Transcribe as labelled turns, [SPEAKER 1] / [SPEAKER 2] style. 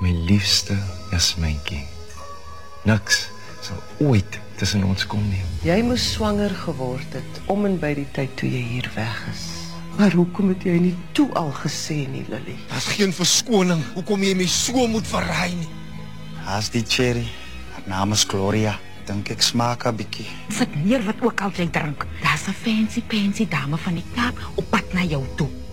[SPEAKER 1] My liefste Jasmyntjie. Niks sal ooit tussen ons kom nie.
[SPEAKER 2] Jy moes swanger geword het, om en by die tyd toe jy hier weg is. Maar hoekom het jy nie toe al gesê nie, Lily?
[SPEAKER 3] Daar's geen verskoning hoekom jy my so moet verraai nie.
[SPEAKER 4] Haas die cherry. Haar naam is Gloria. Dink ek smaak 'n bietjie.
[SPEAKER 5] Sit neer wat ook al jy drink. Daar's 'n fancy dame van die Kaap op pad na jou toe.